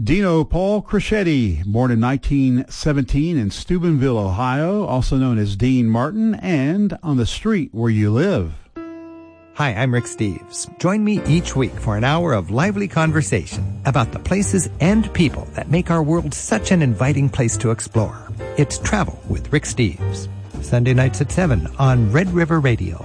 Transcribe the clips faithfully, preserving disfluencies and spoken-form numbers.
Dino Paul Crescetti, born in nineteen seventeen in Steubenville, Ohio, also known as Dean Martin, and On the Street Where You Live. Hi, I'm Rick Steves. Join me each week for an hour of lively conversation about the places and people that make our world such an inviting place to explore. It's Travel with Rick Steves. Sunday nights at seven on Red River Radio.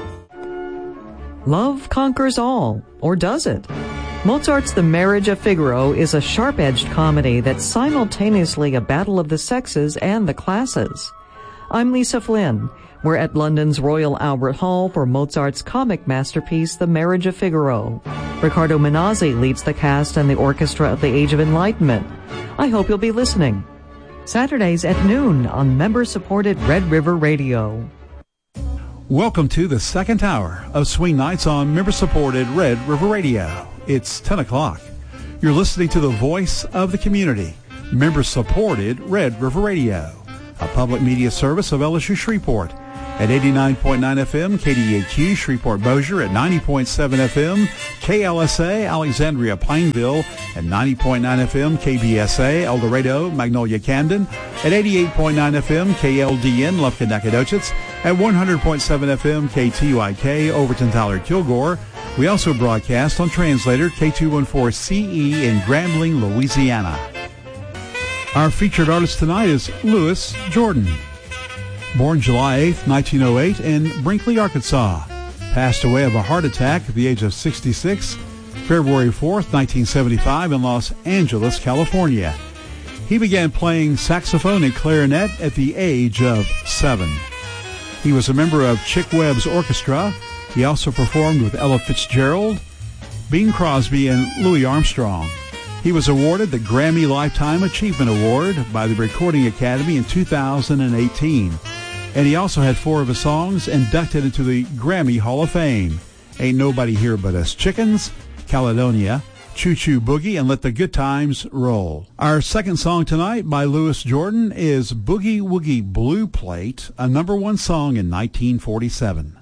Love conquers all, or does it? Mozart's The Marriage of Figaro is a sharp-edged comedy that's simultaneously a battle of the sexes and the classes. I'm Lisa Flynn. We're at London's Royal Albert Hall for Mozart's comic masterpiece, The Marriage of Figaro. Riccardo Minazzi leads the cast and the orchestra of the Age of Enlightenment. I hope you'll be listening. Saturdays at noon on member-supported Red River Radio. Welcome to the second hour of Swing Nights on member-supported Red River Radio. It's ten o'clock. You're listening to the voice of the community, member-supported Red River Radio, a public media service of L S U Shreveport at eighty-nine point nine F M, K D A Q Shreveport-Bossier at ninety point seven F M, K L S A Alexandria-Plainville at ninety point nine F M, K B S A El Dorado, Magnolia-Camden at eighty-eight point nine F M, K L D N Lufkin-Nacogdoches at one hundred point seven F M, K T Y K Overton-Tyler-Kilgore. We also broadcast on translator K two fourteen C E in Grambling, Louisiana. Our featured artist tonight is Louis Jordan. Born July eighth, nineteen oh eight in Brinkley, Arkansas. Passed away of a heart attack at the age of sixty-six, February fourth, nineteen seventy-five in Los Angeles, California. He began playing saxophone and clarinet at the age of seven. He was a member of Chick Webb's orchestra. He also performed with Ella Fitzgerald, Bing Crosby, and Louis Armstrong. He was awarded the Grammy Lifetime Achievement Award by the Recording Academy in two thousand eighteen. And he also had four of his songs inducted into the Grammy Hall of Fame. Ain't Nobody Here But Us Chickens, Caledonia, Choo Choo Boogie, and Let the Good Times Roll. Our second song tonight by Louis Jordan is Boogie Woogie Blue Plate, a number one song in nineteen forty-seven.